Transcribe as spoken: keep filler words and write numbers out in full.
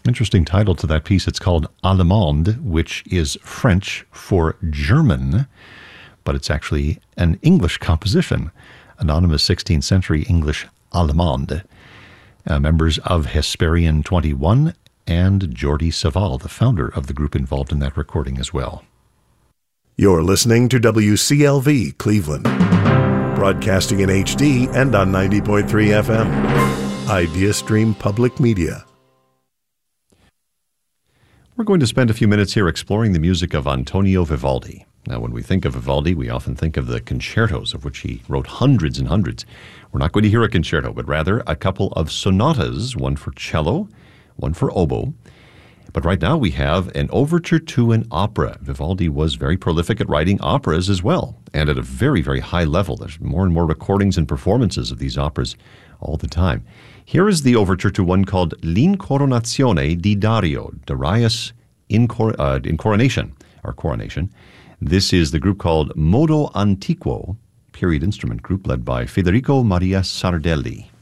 Interesting title to that piece. It's called Allemande, which is French for German, but it's actually an English composition. Anonymous sixteenth century English Allemande. Uh, members of Hesperian twenty-one and Jordi Savall, the founder of the group, involved in that recording as well. You're listening to W C L V Cleveland, broadcasting in H D and on ninety point three F M. IdeaStream Public Media. We're going to spend a few minutes here exploring the music of Antonio Vivaldi. Now, when we think of Vivaldi, we often think of the concertos, of which he wrote hundreds and hundreds. We're not going to hear a concerto, but rather a couple of sonatas, one for cello, one for oboe. But right now we have an overture to an opera. Vivaldi was very prolific at writing operas as well, and at a very, very high level. There's more and more recordings and performances of these operas all the time. Here is the overture to one called L'Incoronazione di Dario, Darius in, cor- uh, in Coronation, or Coronation. This is the group called Modo Antiquo, period instrument group led by Federico Maria Sardelli.